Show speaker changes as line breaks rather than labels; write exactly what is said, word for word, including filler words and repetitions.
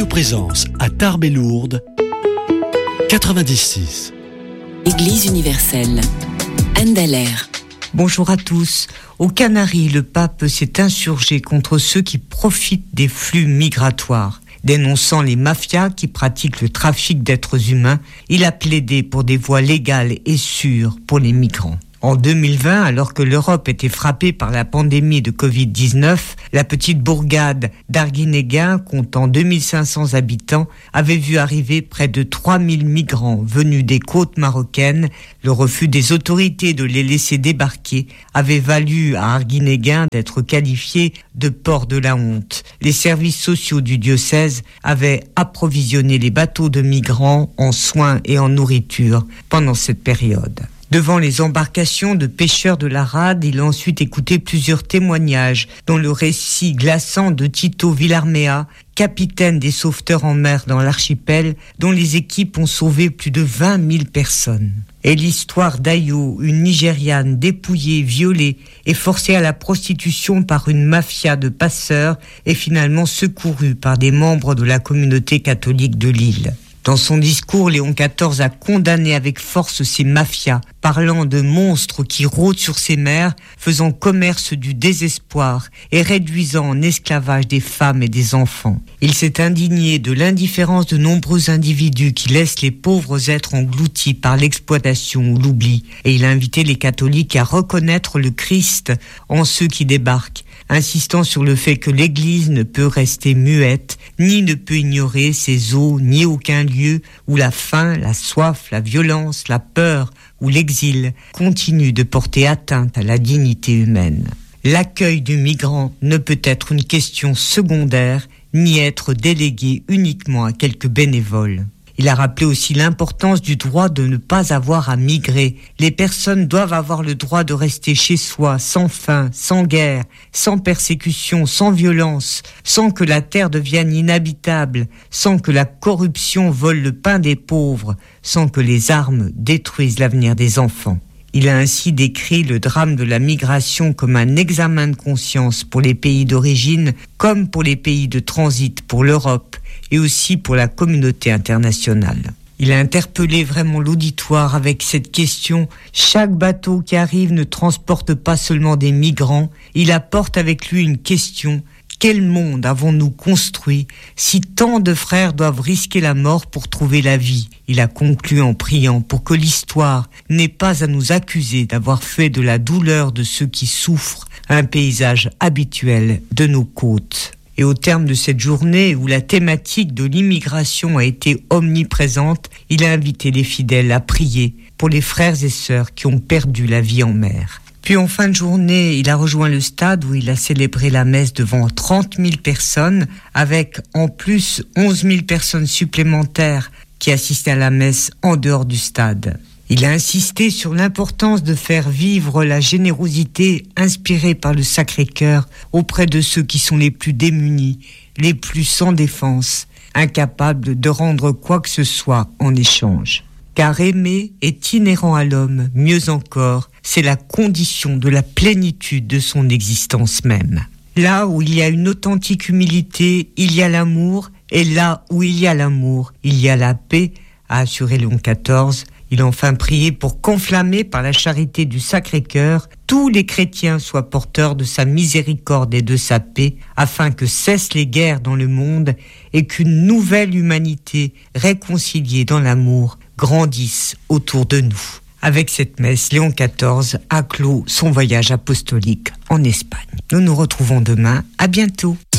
présence à Tarbes et Lourdes, quatre-vingt-dix six.
Église universelle, Anne Dallaire.
Bonjour à tous. Aux Canaries, le pape s'est insurgé contre ceux qui profitent des flux migratoires. Dénonçant les mafias qui pratiquent le trafic d'êtres humains, il a plaidé pour des voies légales et sûres pour les migrants. En deux mille vingt, alors que l'Europe était frappée par la pandémie de covid dix-neuf, la petite bourgade d'Arguinéguin, comptant deux mille cinq cents habitants, avait vu arriver près de trois mille migrants venus des côtes marocaines. Le refus des autorités de les laisser débarquer avait valu à Arguinéguin d'être qualifié de port de la honte. Les services sociaux du diocèse avaient approvisionné les bateaux de migrants en soins et en nourriture pendant cette période. Devant les embarcations de pêcheurs de la rade, il a ensuite écouté plusieurs témoignages, dont le récit glaçant de Tito Villarmea, capitaine des sauveteurs en mer dans l'archipel, dont les équipes ont sauvé plus de vingt mille personnes. Et l'histoire d'Ayo, une Nigériane dépouillée, violée et forcée à la prostitution par une mafia de passeurs, est finalement secourue par des membres de la communauté catholique de l'île. Dans son discours, Léon quatorze a condamné avec force ces mafias, parlant de monstres qui rôdent sur ces mers, faisant commerce du désespoir et réduisant en esclavage des femmes et des enfants. Il s'est indigné de l'indifférence de nombreux individus qui laissent les pauvres êtres engloutis par l'exploitation ou l'oubli, et il a invité les catholiques à reconnaître le Christ en ceux qui débarquent, insistant sur le fait que l'Église ne peut rester muette, ni ne peut ignorer ses eaux, ni aucun lieu où la faim, la soif, la violence, la peur ou l'exil continuent de porter atteinte à la dignité humaine. L'accueil du migrant ne peut être une question secondaire, ni être délégué uniquement à quelques bénévoles. Il a rappelé aussi l'importance du droit de ne pas avoir à migrer. Les personnes doivent avoir le droit de rester chez soi, sans faim, sans guerre, sans persécution, sans violence, sans que la terre devienne inhabitable, sans que la corruption vole le pain des pauvres, sans que les armes détruisent l'avenir des enfants. Il a ainsi décrit le drame de la migration comme un examen de conscience pour les pays d'origine, comme pour les pays de transit pour l'Europe, et aussi pour la communauté internationale. Il a interpellé vraiment l'auditoire avec cette question. Chaque bateau qui arrive ne transporte pas seulement des migrants, il apporte avec lui une question. Quel monde avons-nous construit si tant de frères doivent risquer la mort pour trouver la vie? Il a conclu en priant pour que l'histoire n'ait pas à nous accuser d'avoir fait de la douleur de ceux qui souffrent un paysage habituel de nos côtes. Et au terme de cette journée où la thématique de l'immigration a été omniprésente, il a invité les fidèles à prier pour les frères et sœurs qui ont perdu la vie en mer. Puis en fin de journée, il a rejoint le stade où il a célébré la messe devant trente mille personnes, avec en plus onze mille personnes supplémentaires qui assistaient à la messe en dehors du stade. Il a insisté sur l'importance de faire vivre la générosité inspirée par le Sacré-Cœur auprès de ceux qui sont les plus démunis, les plus sans défense, incapables de rendre quoi que ce soit en échange. Car aimer est inhérent à l'homme, mieux encore, c'est la condition de la plénitude de son existence même. Là où il y a une authentique humilité, il y a l'amour, et là où il y a l'amour, il y a la paix, a assuré Léon quatorze. Il a enfin prié pour qu'enflammés par la charité du Sacré-Cœur, tous les chrétiens soient porteurs de sa miséricorde et de sa paix, afin que cessent les guerres dans le monde et qu'une nouvelle humanité réconciliée dans l'amour grandisse autour de nous. Avec cette messe, Léon quatorze a clos son voyage apostolique en Espagne. Nous nous retrouvons demain. À bientôt.